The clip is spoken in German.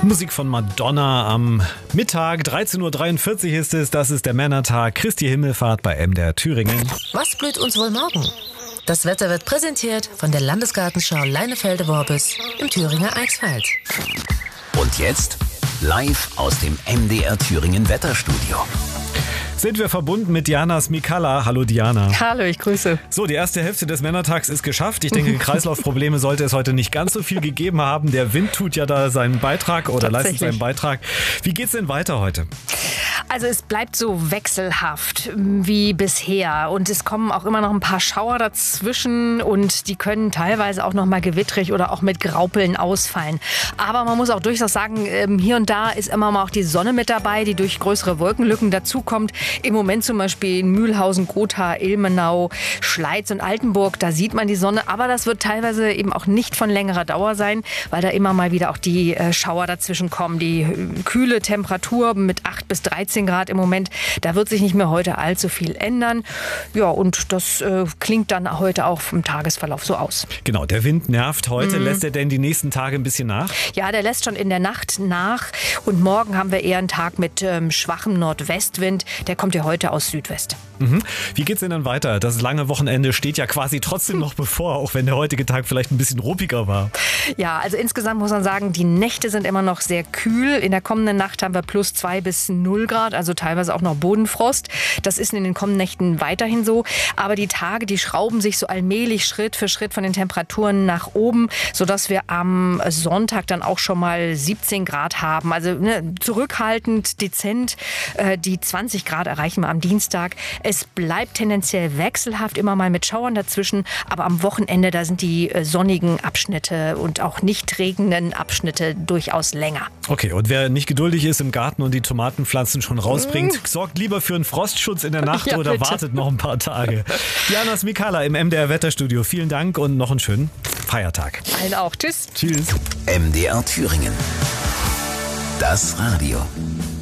Musik von Madonna am Mittag, 13.43 Uhr ist es, das ist der Männertag, Christi Himmelfahrt bei MDR Thüringen. Was blüht uns wohl morgen? Das Wetter wird präsentiert von der Landesgartenschau Leinefelde-Worbis im Thüringer Eichsfeld. Und jetzt live aus dem MDR Thüringen Wetterstudio. Sind wir verbunden mit Diana Smikalla. Hallo Diana. Hallo, ich grüße. So, die erste Hälfte des Männertags ist geschafft. Ich denke, Kreislaufprobleme sollte es heute nicht ganz so viel gegeben haben. Der Wind tut ja da seinen Beitrag oder leistet seinen Beitrag. Wie geht's denn weiter heute? Also es bleibt so wechselhaft wie bisher und es kommen auch immer noch ein paar Schauer dazwischen und die können teilweise auch noch mal gewittrig oder auch mit Graupeln ausfallen. Aber man muss auch durchaus sagen, hier und da ist immer mal auch die Sonne mit dabei, die durch größere Wolkenlücken dazukommt. Im Moment zum Beispiel in Mühlhausen, Gotha, Ilmenau, Schleiz und Altenburg, da sieht man die Sonne. Aber das wird teilweise eben auch nicht von längerer Dauer sein, weil da immer mal wieder auch die Schauer dazwischen kommen. Die kühle Temperatur mit 8 bis 13 Grad im Moment, da wird sich nicht mehr heute allzu viel ändern. Ja, und das klingt dann heute auch vom Tagesverlauf so aus. Genau, der Wind nervt heute. Lässt er denn die nächsten Tage ein bisschen nach? Ja, der lässt schon in der Nacht nach. Und morgen haben wir eher einen Tag mit schwachem Nordwestwind. Der kommt ja heute aus Südwest. Wie geht's denn dann weiter? Das lange Wochenende steht ja quasi trotzdem noch bevor, auch wenn der heutige Tag vielleicht ein bisschen ruppiger war. Ja, also insgesamt muss man sagen, die Nächte sind immer noch sehr kühl. In der kommenden Nacht haben wir plus 2 bis 0 Grad, also teilweise auch noch Bodenfrost. Das ist in den kommenden Nächten weiterhin so. Aber die Tage, die schrauben sich so allmählich Schritt für Schritt von den Temperaturen nach oben, sodass wir am Sonntag dann auch schon mal 17 Grad haben. Also zurückhaltend, dezent. Die 20 Grad erreichen wir am Dienstag. Es bleibt tendenziell wechselhaft, immer mal mit Schauern dazwischen. Aber am Wochenende, da sind die sonnigen Abschnitte und auch nicht regnenden Abschnitte durchaus länger. Okay, und wer nicht geduldig ist im Garten und die Tomatenpflanzen schon rausbringt, sorgt lieber für einen Frostschutz in der Nacht oder bitte. wartet noch ein paar Tage. Diana Smikalla im MDR Wetterstudio. Vielen Dank und noch einen schönen Feiertag. Allen auch. Tschüss. Tschüss. MDR Thüringen. Das Radio.